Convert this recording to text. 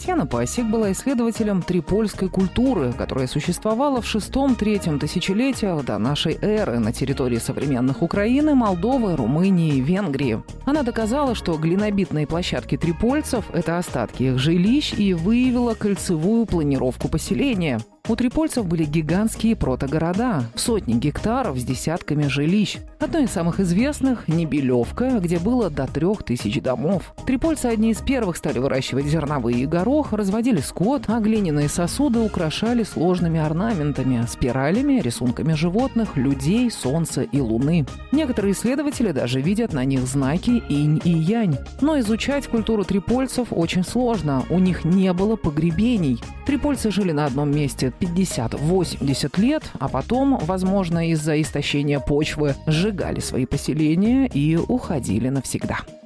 Татьяна Пасек была исследователем трипольской культуры, которая существовала в VI-III тысячелетиях до нашей эры на территории современных Украины, Молдовы, Румынии и Венгрии. Она доказала, что глинобитные площадки трипольцев – это остатки их жилищ, и выявила кольцевую планировку поселения. У трипольцев были гигантские протогорода в сотни гектаров с десятками жилищ. Одно из самых известных – Небелевка, где было до 3000 домов. Трипольцы одни из первых стали выращивать зерновые и горох, разводили скот, а глиняные сосуды украшали сложными орнаментами, спиралями, рисунками животных, людей, солнца и луны. Некоторые исследователи даже видят на них знаки инь и янь. Но изучать культуру трипольцев очень сложно, у них не было погребений. Трипольцы жили на одном месте 50-80 лет, а потом, возможно, из-за истощения почвы, сжигали свои поселения и уходили навсегда.